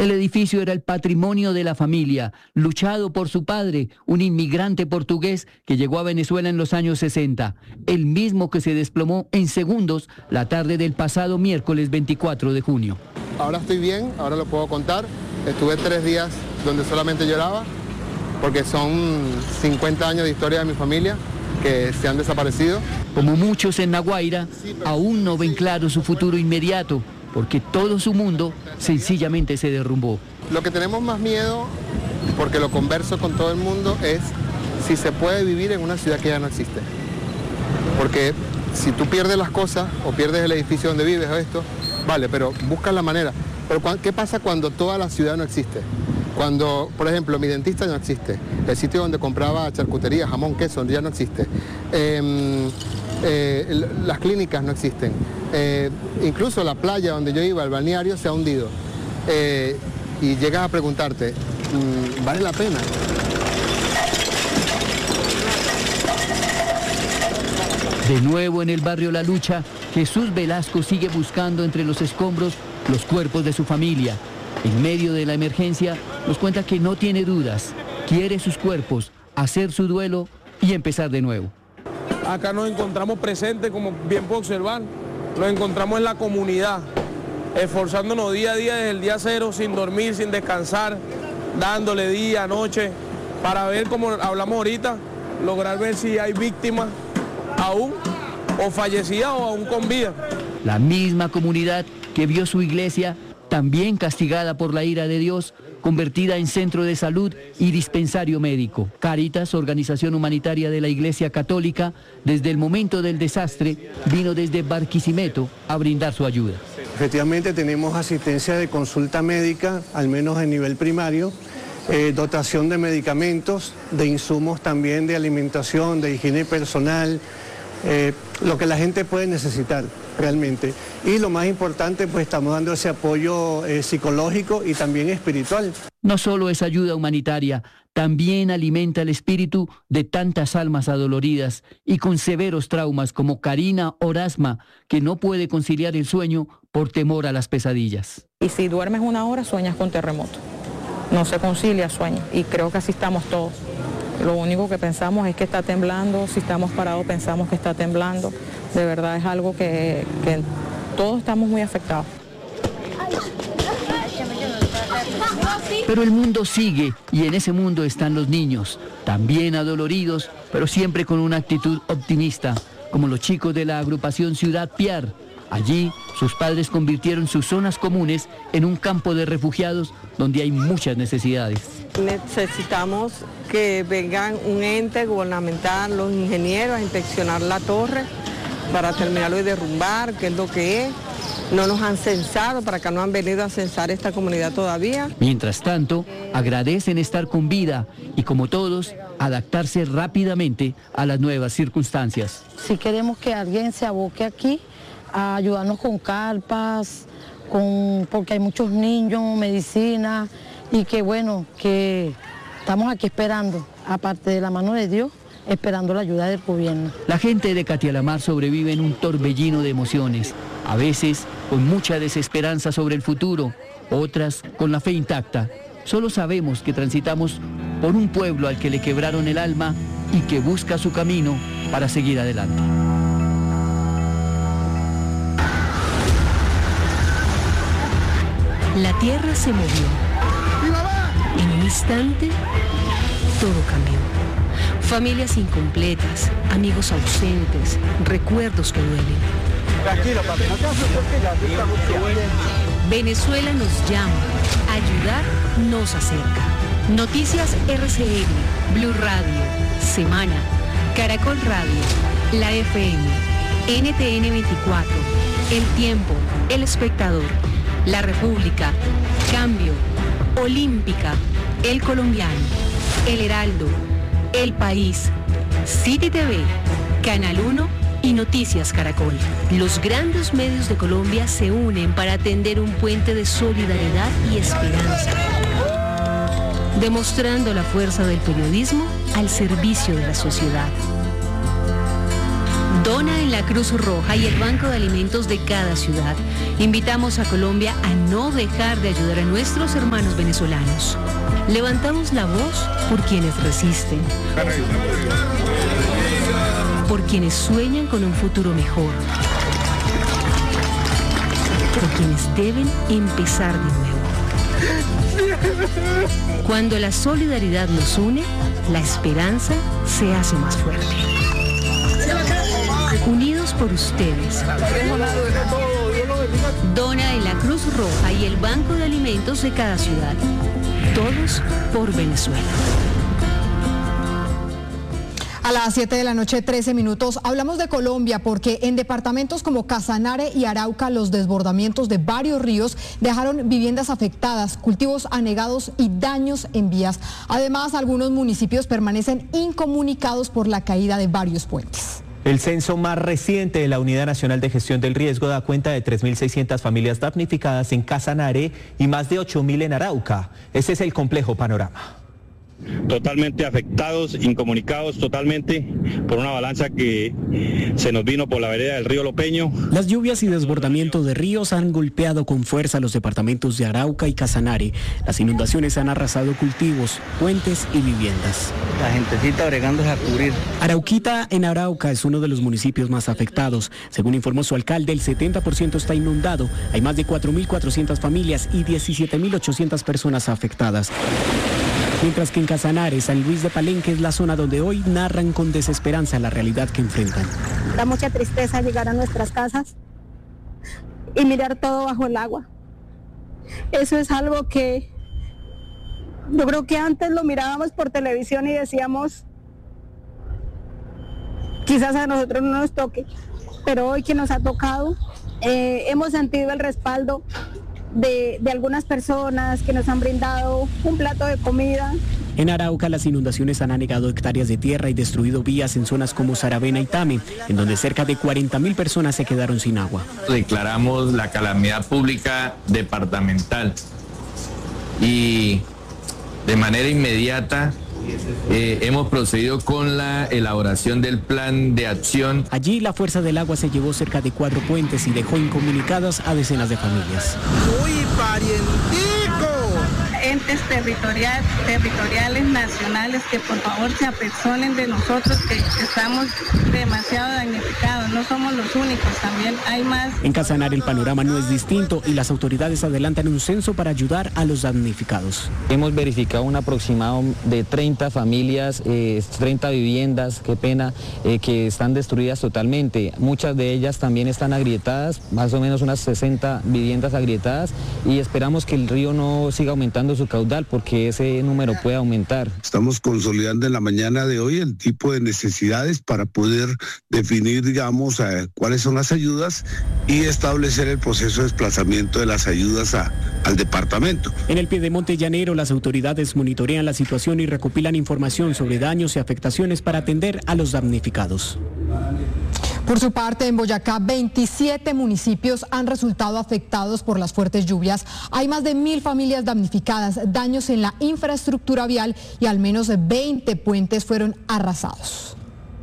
El edificio era el patrimonio de la familia, luchado por su padre, un inmigrante portugués que llegó a Venezuela en los años 60, el mismo que se desplomó en segundos la tarde del pasado miércoles 24 de junio. Ahora estoy bien, ahora lo puedo contar. Estuve 3 días donde solamente lloraba, porque son 50 años de historia de mi familia que se han desaparecido. Como muchos en La Guaira, aún no ven claro su futuro inmediato, porque todo su mundo sencillamente se derrumbó. Lo que tenemos más miedo, porque lo converso con todo el mundo, es si se puede vivir en una ciudad que ya no existe. Porque si tú pierdes las cosas o pierdes el edificio donde vives o esto, vale, pero buscas la manera. Pero ¿qué pasa cuando toda la ciudad no existe? Cuando, por ejemplo, mi dentista no existe, el sitio donde compraba charcutería, jamón, queso, ya no existe, las clínicas no existen, incluso la playa donde yo iba, el balneario, se ha hundido. Y llegas a preguntarte, ¿vale la pena? De nuevo en el barrio La Lucha, Jesús Velasco sigue buscando entre los escombros los cuerpos de su familia. En medio de la emergencia, nos cuenta que no tiene dudas, quiere sus cuerpos, hacer su duelo y empezar de nuevo. Acá nos encontramos presentes, como bien puedo observar, nos encontramos en la comunidad, esforzándonos día a día desde el día cero, sin dormir, sin descansar, dándole día, noche, para ver, como hablamos ahorita, lograr ver si hay víctimas aún, o fallecidas o aún con vida. La misma comunidad que vio su iglesia también castigada por la ira de Dios, convertida en centro de salud y dispensario médico. Cáritas, organización humanitaria de la Iglesia Católica, desde el momento del desastre, vino desde Barquisimeto a brindar su ayuda. Efectivamente tenemos asistencia de consulta médica, al menos a nivel primario, dotación de medicamentos, de insumos también de alimentación, de higiene personal, lo que la gente puede necesitar realmente. Y lo más importante, pues estamos dando ese apoyo psicológico y también espiritual. No solo es ayuda humanitaria, también alimenta el espíritu de tantas almas adoloridas y con severos traumas como Karina Orasma, que no puede conciliar el sueño por temor a las pesadillas. Y si duermes 1 hora, sueñas con terremoto. No se concilia sueño y creo que así estamos todos. Lo único que pensamos es que está temblando, si estamos parados pensamos que está temblando. De verdad es algo que todos estamos muy afectados. Pero el mundo sigue y en ese mundo están los niños, también adoloridos, pero siempre con una actitud optimista, como los chicos de la agrupación Ciudad Piar. Allí, sus padres convirtieron sus zonas comunes en un campo de refugiados donde hay muchas necesidades. Necesitamos que vengan un ente gubernamental, los ingenieros, a inspeccionar la torre para terminarlo de derrumbar, qué es lo que es. No nos han censado, para acá no han venido a censar esta comunidad todavía. Mientras tanto, agradecen estar con vida y, como todos, adaptarse rápidamente a las nuevas circunstancias. Si queremos que alguien se aboque aquí a ayudarnos con carpas, porque hay muchos niños, medicina, y que bueno, que estamos aquí esperando, aparte de la mano de Dios, esperando la ayuda del gobierno. La gente de Catialamar sobrevive en un torbellino de emociones, a veces con mucha desesperanza sobre el futuro, otras con la fe intacta. Solo sabemos que transitamos por un pueblo al que le quebraron el alma y que busca su camino para seguir adelante. La tierra se movió. En un instante, todo cambió. Familias incompletas, amigos ausentes, recuerdos que duelen. Tranquilo, papi, no te haces porque ya te estamos bien. Venezuela nos llama, ayudar nos acerca. Noticias RCN, Blue Radio, Semana, Caracol Radio, La FM, NTN 24, El Tiempo, El Espectador, La República, Cambio, Olímpica, El Colombiano, El Heraldo, El País, City TV, Canal 1 y Noticias Caracol. Los grandes medios de Colombia se unen para tender un puente de solidaridad y esperanza, demostrando la fuerza del periodismo al servicio de la sociedad. Dona en la Cruz Roja y el Banco de Alimentos de cada ciudad. Invitamos a Colombia a no dejar de ayudar a nuestros hermanos venezolanos. Levantamos la voz por quienes resisten, por quienes sueñan con un futuro mejor, por quienes deben empezar de nuevo. Cuando la solidaridad nos une, la esperanza se hace más fuerte. Unidos por ustedes. Dona en la Cruz Roja y el Banco de Alimentos de cada ciudad. Todos por Venezuela. A las 7 de la noche, 13 minutos, hablamos de Colombia porque en departamentos como Casanare y Arauca los desbordamientos de varios ríos dejaron viviendas afectadas, cultivos anegados y daños en vías. Además, algunos municipios permanecen incomunicados por la caída de varios puentes. El censo más reciente de la Unidad Nacional de Gestión del Riesgo da cuenta de 3.600 familias damnificadas en Casanare y más de 8.000 en Arauca. Ese es el complejo panorama. Totalmente afectados, incomunicados totalmente por una avalancha que se nos vino por la vereda del río Lopeño. Las lluvias y desbordamientos de ríos han golpeado con fuerza los departamentos de Arauca y Casanare. Las inundaciones han arrasado cultivos, puentes y viviendas. La gentecita bregándose a cubrir. Arauquita en Arauca es uno de los municipios más afectados. Según informó su alcalde, el 70% está inundado. Hay más de 4.400 familias y 17.800 personas afectadas. Mientras que en Casanare, San Luis de Palenque es la zona donde hoy narran con desesperanza la realidad que enfrentan. Da mucha tristeza llegar a nuestras casas y mirar todo bajo el agua. Eso es algo que yo creo que antes lo mirábamos por televisión y decíamos, quizás a nosotros no nos toque, pero hoy que nos ha tocado, hemos sentido el respaldo de algunas personas que nos han brindado un plato de comida. En Arauca las inundaciones han anegado hectáreas de tierra y destruido vías en zonas como Saravena y Tame, en donde cerca de 40.000 personas se quedaron sin agua. Declaramos la calamidad pública departamental y de manera inmediata hemos procedido con la elaboración del plan de acción. Allí la Fuerza del Agua se llevó cerca de 4 puentes y dejó incomunicadas a decenas de familias. ¡Uy, parientico! Entes territoriales, nacionales, que por favor se apersonen de nosotros, que estamos demasiado damnificados. No somos los únicos, también hay más. En Casanare el panorama no es distinto y las autoridades adelantan un censo para ayudar a los damnificados. Hemos verificado un aproximado de 30 familias, 30 viviendas, qué pena, que están destruidas totalmente. Muchas de ellas también están agrietadas, más o menos unas 60 viviendas agrietadas, y esperamos que el río no siga aumentando su caudal porque ese número puede aumentar. Estamos consolidando en la mañana de hoy el tipo de necesidades para poder definir, digamos, cuáles son las ayudas y establecer el proceso de desplazamiento de las ayudas al departamento. En el Piedemonte Llanero las autoridades monitorean la situación y recopilan información sobre daños y afectaciones para atender a los damnificados. Por su parte, en Boyacá, 27 municipios han resultado afectados por las fuertes lluvias. Hay más de 1.000 familias damnificadas, daños en la infraestructura vial y al menos 20 puentes fueron arrasados.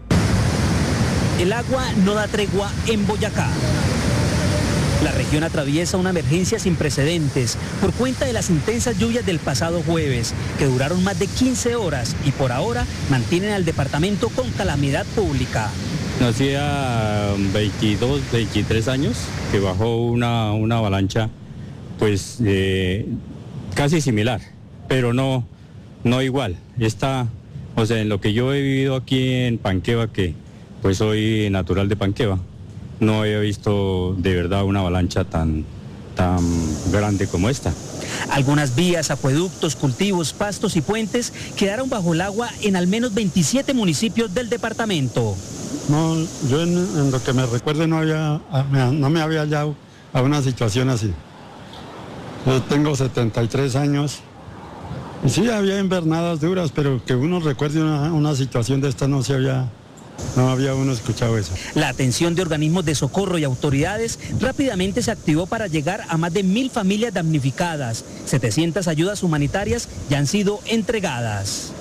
El agua no da tregua en Boyacá. La región atraviesa una emergencia sin precedentes por cuenta de las intensas lluvias del pasado jueves, que duraron más de 15 horas y por ahora mantienen al departamento con calamidad pública. Hacía 22, 23 años que bajó una avalancha, pues casi similar, pero no igual. O sea, en lo que yo he vivido aquí en Panqueva, que pues soy natural de Panqueva, no he visto de verdad una avalancha tan grande como esta. Algunas vías, acueductos, cultivos, pastos y puentes quedaron bajo el agua en al menos 27 municipios del departamento. No, yo en lo que me recuerdo no me había hallado a una situación así. Yo tengo 73 años y sí había invernadas duras, pero que uno recuerde una situación de esta no había uno escuchado eso. La atención de organismos de socorro y autoridades rápidamente se activó para llegar a más de 1.000 familias damnificadas. 700 ayudas humanitarias ya han sido entregadas.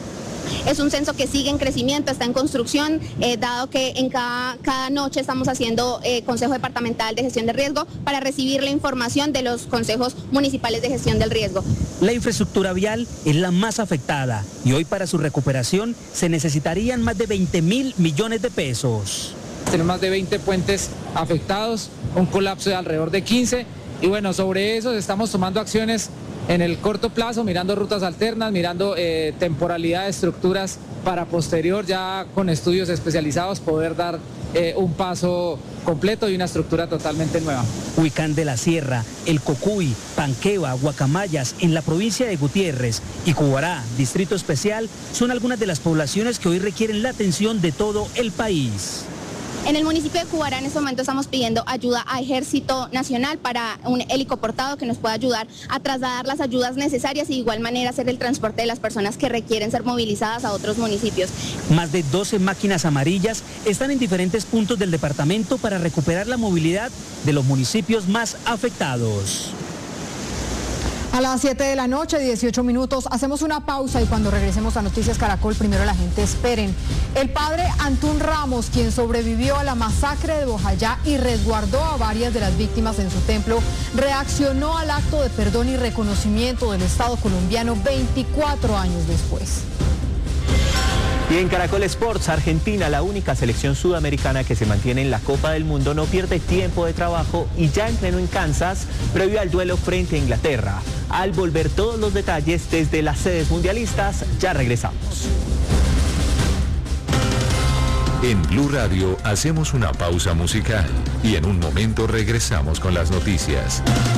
Es un censo que sigue en crecimiento, está en construcción, dado que en cada noche estamos haciendo Consejo Departamental de Gestión del Riesgo para recibir la información de los consejos municipales de gestión del riesgo. La infraestructura vial es la más afectada y hoy para su recuperación se necesitarían más de 20.000 millones de pesos. Tenemos más de 20 puentes afectados, un colapso de alrededor de 15 y bueno, sobre eso estamos tomando acciones en el corto plazo, mirando rutas alternas, mirando temporalidad de estructuras para posterior, ya con estudios especializados, poder dar un paso completo y una estructura totalmente nueva. Huicán de la Sierra, El Cocuy, Panqueva, Guacamayas, en la provincia de Gutiérrez y Cubará, Distrito Especial, son algunas de las poblaciones que hoy requieren la atención de todo el país. En el municipio de Cubará en este momento estamos pidiendo ayuda a Ejército Nacional para un helicoportado que nos pueda ayudar a trasladar las ayudas necesarias y de igual manera hacer el transporte de las personas que requieren ser movilizadas a otros municipios. Más de 12 máquinas amarillas están en diferentes puntos del departamento para recuperar la movilidad de los municipios más afectados. A las 7 de la noche, 18 minutos, hacemos una pausa y cuando regresemos a Noticias Caracol, primero la gente esperen. El padre Antún Ramos, quien sobrevivió a la masacre de Bojayá y resguardó a varias de las víctimas en su templo, reaccionó al acto de perdón y reconocimiento del Estado colombiano 24 años después. Y en Caracol Sports, Argentina, la única selección sudamericana que se mantiene en la Copa del Mundo, no pierde tiempo de trabajo y ya entrenó en Kansas previo al duelo frente a Inglaterra. Al volver todos los detalles desde las sedes mundialistas, ya regresamos. En Blue Radio hacemos una pausa musical y en un momento regresamos con las noticias.